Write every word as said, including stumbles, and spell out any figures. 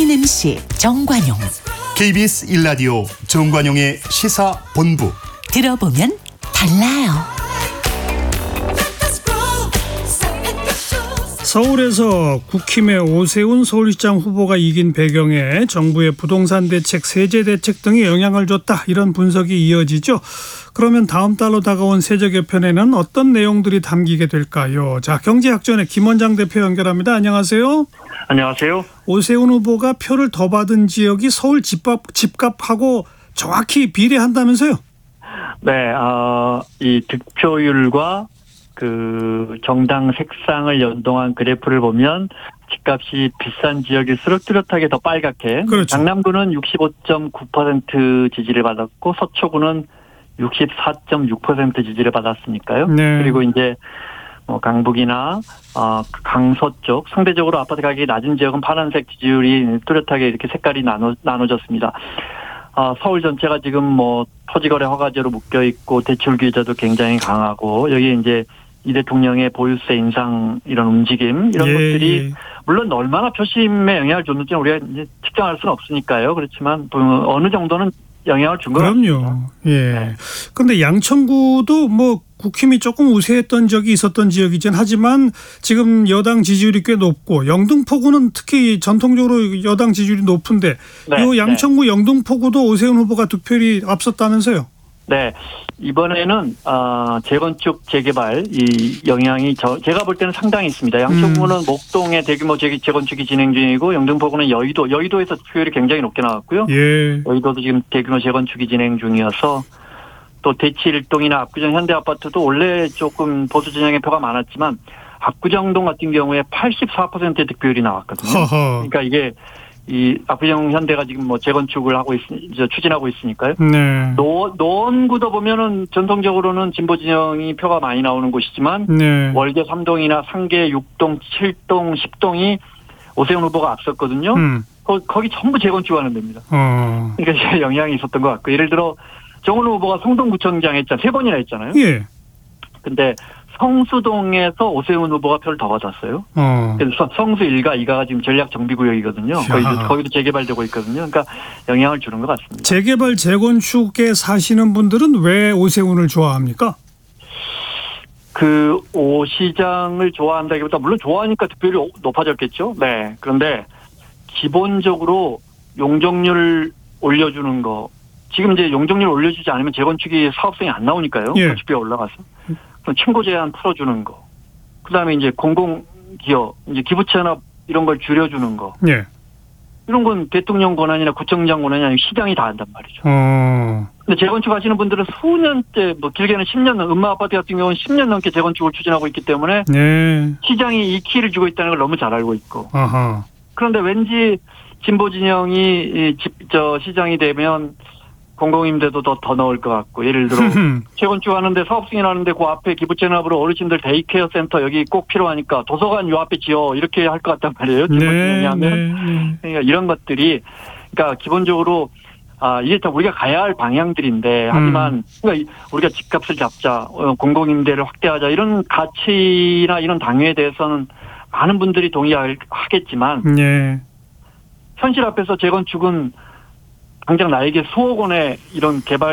모든 엠씨 정관용, 케이비에스 일 라디오 정관용의 시사본부. 들어보면 달라요. 서울에서 국힘의 오세훈 서울시장 후보가 이긴 배경에 정부의 부동산 대책, 세제 대책 등이 영향을 줬다, 이런 분석이 이어지죠. 그러면 다음 달로 다가온 세제 개편에는 어떤 내용들이 담기게 될까요? 자, 경제학전의 김원장 대표 연결합니다. 안녕하세요. 안녕하세요. 오세훈 후보가 표를 더 받은 지역이 서울 집값, 집값하고 정확히 비례한다면서요? 네, 어, 이 득표율과 그 정당 색상을 연동한 그래프를 보면 집값이 비싼 지역일수록 뚜렷하게 더 빨갛게. 그렇죠. 강남구는 육십오 점 구 퍼센트 지지를 받았고 서초구는 육십사 점 육 퍼센트 지지를 받았으니까요. 네. 그리고 이제 뭐 강북이나 어, 강서 쪽 상대적으로 아파트 가격이 낮은 지역은 파란색 지지율이 뚜렷하게 이렇게 색깔이 나눠 나눠졌습니다. 어, 서울 전체가 지금 뭐 토지거래 허가제로 묶여 있고 대출 규제도 굉장히 강하고 여기 이제 이 대통령의 보유세 인상 이런 움직임 이런 예, 것들이 예. 물론 얼마나 표심에 영향을 줬는지는 우리가 이제 측정할 수는 없으니까요. 그렇지만 어느 정도는 영향을 준 것 같습니다. 그럼요. 예. 그런데 양천구도 뭐 국힘이 조금 우세했던 적이 있었던 지역이긴 하지만 지금 여당 지지율이 꽤 높고, 영등포구는 특히 전통적으로 여당 지지율이 높은데 네, 이 양천구 네. 영등포구도 오세훈 후보가 득표율이 앞섰다면서요? 네. 이번에는 어, 재건축 재개발 이 영향이 저, 제가 볼 때는 상당히 있습니다. 양천구는 음. 목동에 대규모 재, 재건축이 진행 중이고 영등포구는 여의도, 여의도에서 득표율이 굉장히 높게 나왔고요. 예. 여의도도 지금 대규모 재건축이 진행 중이어서 또 대치일동이나 압구정 현대아파트도 원래 조금 보수 진영의 표가 많았지만 압구정동 같은 경우에 팔십사 퍼센트의 득표율이 나왔거든요. 허허. 그러니까 이게 이 압구정 현대가 지금 뭐 재건축을 하고 있, 추진하고 있으니까요. 네. 노, 노원구도 보면은 전통적으로는 진보 진영이 표가 많이 나오는 곳이지만 네. 월계 삼 동이나 상계 육 동, 칠 동, 십 동이 오세훈 후보가 앞섰거든요. 음. 거, 거기 전부 재건축하는 데입니다. 어. 그러니까 영향이 있었던 것 같고, 예를 들어 정은호 후보가 성동구청장 했잖아요. 세 번이나 했잖아요. 예. 근데 성수동에서 오세훈 후보가 표를 더 받았어요. 어. 그래서 성수 일가, 이가가 지금 전략 정비구역이거든요. 거기도, 거기도 재개발되고 있거든요. 그러니까 영향을 주는 것 같습니다. 재개발, 재건축에 사시는 분들은 왜 오세훈을 좋아합니까? 그 오 시장을 좋아한다기보다 물론 좋아하니까 득표율이 높아졌겠죠. 네. 그런데 기본적으로 용적률 올려주는 거. 지금 이제 용적률 올려주지 않으면 재건축이 사업성이 안 나오니까요. 예. 건축비가 올라가서. 그럼 층고 제한 풀어주는 거. 그다음에 이제 공공기업, 이제 기부채납 이런 걸 줄여주는 거. 예. 이런 건 대통령 권한이나 구청장 권한이 아니고 시장이 다 한단 말이죠. 어. 근데 재건축 하시는 분들은 수년째, 뭐 길게는 십 년, 음마 아파트 같은 경우는 십 년 넘게 재건축을 추진하고 있기 때문에 네. 시장이 이 키를 주고 있다는 걸 너무 잘 알고 있고. 아하. 그런데 왠지 진보 진영이 이 집, 저 시장이 되면 공공임대도 더, 더 넣을 것 같고, 예를 들어 재건축 하는데 사업 승인하는데 그 앞에 기부채납으로 어르신들 데이케어 센터 여기 꼭 필요하니까 도서관 요 앞에 지어 이렇게 할 것 같단 말이에요. 진보 진영이 하면. 네, 네. 그러니까 이런 것들이, 그러니까 기본적으로 아, 이게 다 우리가 가야 할 방향들인데, 하지만, 음. 그러니까 우리가 집값을 잡자, 공공임대를 확대하자, 이런 가치나 이런 당위에 대해서는 많은 분들이 동의하겠지만, 네. 현실 앞에서 재건축은 당장 나에게 수억 원의 이런 개발